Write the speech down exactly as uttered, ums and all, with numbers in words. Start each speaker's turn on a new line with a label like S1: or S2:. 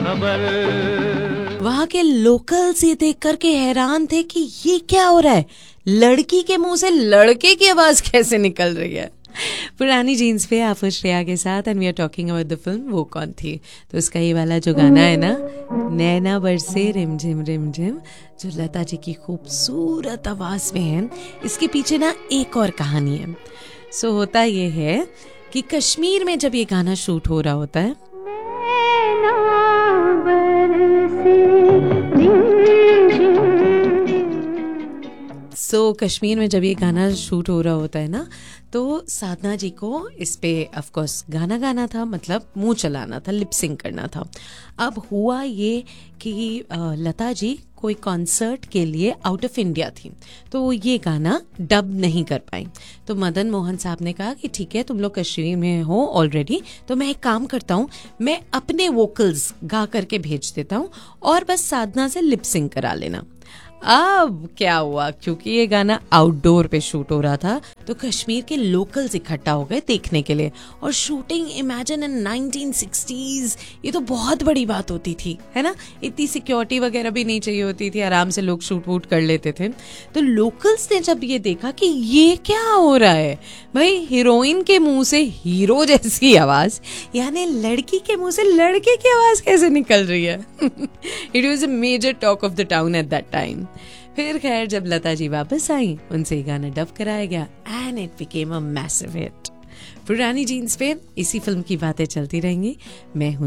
S1: खबर।
S2: वहाँ के लोकल्स ये देख करके हैरान थे कि ये क्या हो रहा है, लड़की के मुंह से लड़के की आवाज कैसे निकल रही है। पुरानी जीन्स पे आप श्रेया के साथ and we are talking about the film वो कौन थी। तो उसका ये वाला जो गाना है ना, नैना बरसे रिमझिम रिमझिम, जो लता जी की खूबसूरत आवाज में है, इसके पीछे ना एक और कहानी है। सो होता ये है कि कश्मीर में जब ये गाना शूट हो रहा होता है, सो so, कश्मीर में जब ये गाना शूट हो रहा होता है ना, तो साधना जी को इस पे ऑफ कोर्स गाना गाना था, मतलब मुंह चलाना था, लिप सिंक करना था। अब हुआ ये कि लता जी कोई कॉन्सर्ट के लिए आउट ऑफ इंडिया थी, तो वो ये गाना डब नहीं कर पाई। तो मदन मोहन साहब ने कहा कि ठीक है, तुम लोग कश्मीर में हो ऑलरेडी, तो मैं एक काम करता हूँ, मैं अपने वोकल्स गा करके भेज देता हूँ और बस साधना से लिप सिंक करा लेना। अब क्या हुआ, क्योंकि ये गाना आउटडोर पे शूट हो रहा था, तो कश्मीर के लोकल्स इकट्ठा हो गए देखने के लिए। और shooting imagine in nineteen sixties, ये तो बहुत बड़ी बात होती थी, है ना, इतनी सिक्योरिटी वगैरह भी नहीं चाहिए होती थी, आराम से लोग शूट वूट कर लेते थे। तो लोकल्स ने जब ये देखा कि ये क्या हो रहा है भाई, हीरोइन के मुंह से हीरो जैसी आवाज, यानी लड़की के मुंह से लड़के की आवाज कैसे निकल रही है। It was a major talk of the town at that time. फिर खैर जब लता जी वापस आई, उनसे ये गाना डब कराया गया and it became a massive hit. पुरानी जीन्स पे इसी फिल्म की बातें चलती रहेंगी। मैं हूं